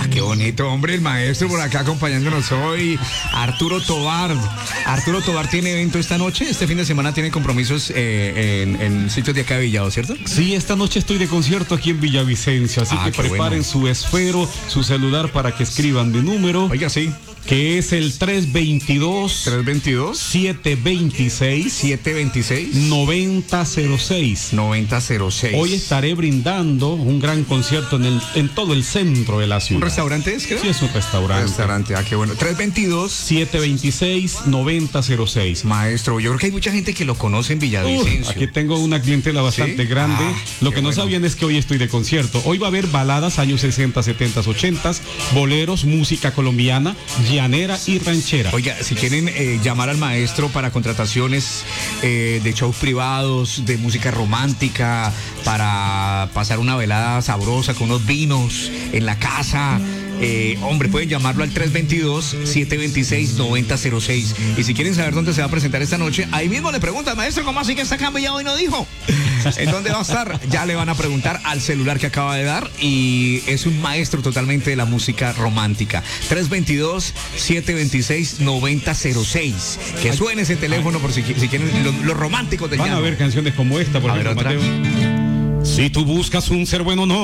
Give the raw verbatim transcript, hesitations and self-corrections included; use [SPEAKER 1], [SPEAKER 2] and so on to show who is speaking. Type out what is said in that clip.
[SPEAKER 1] Ah, qué bonito, hombre, el maestro por acá acompañándonos hoy. Arturo Tobar. Arturo Tobar tiene evento esta noche. Este fin de semana tiene compromisos eh, en, en sitios de acá de Villado, ¿cierto?
[SPEAKER 2] Sí, esta noche estoy de concierto aquí en Villavicencio, así
[SPEAKER 1] Ah,
[SPEAKER 2] que preparen bueno. su esfero, su celular para que escriban mi número.
[SPEAKER 1] Oiga, sí.
[SPEAKER 2] Que es el tres veintidós,
[SPEAKER 1] tres veintidós,
[SPEAKER 2] siete veintiséis,
[SPEAKER 1] siete veintiséis,
[SPEAKER 2] noventa cero seis.
[SPEAKER 1] noventa cero seis.
[SPEAKER 2] Hoy estaré brindando un gran concierto en, el, en todo el centro de la ciudad.
[SPEAKER 1] ¿Un restaurante es, creo?
[SPEAKER 2] Sí, es un restaurante.
[SPEAKER 1] Un restaurante, ah, qué bueno. tres veintidós,
[SPEAKER 2] siete veintiséis, noventa cero seis.
[SPEAKER 1] Maestro, yo creo que hay mucha gente que lo conoce en Villavicencio.
[SPEAKER 2] Uh, aquí tengo una clientela bastante ¿Sí? grande. Ah, lo que no bueno. sabían es que hoy estoy de concierto. Hoy va a haber baladas años sesenta, setenta, ochenta, boleros, música colombiana, llanera y ranchera.
[SPEAKER 1] Oiga, si quieren eh, llamar al maestro para contrataciones eh, de shows privados, de música romántica, para pasar una velada sabrosa con unos vinos en la casa, eh, hombre, pueden llamarlo al tres veintidós, siete veintiséis, noventa cero seis. Y si quieren saber dónde se va a presentar esta noche, ahí mismo le preguntan, maestro, ¿cómo así que está cambiado y no dijo? ¿En dónde va a estar? Ya le van a preguntar al celular que acaba de dar, y es un maestro totalmente de la música romántica. tres veintidós, siete veintiséis, noventa cero seis. Que suene ese teléfono por si, si quieren los, los románticos del
[SPEAKER 2] Van
[SPEAKER 1] llano.
[SPEAKER 2] a ver canciones como esta, por
[SPEAKER 1] a
[SPEAKER 2] ejemplo,
[SPEAKER 1] ver, otra.
[SPEAKER 2] Mateo. Si tú buscas un ser bueno, no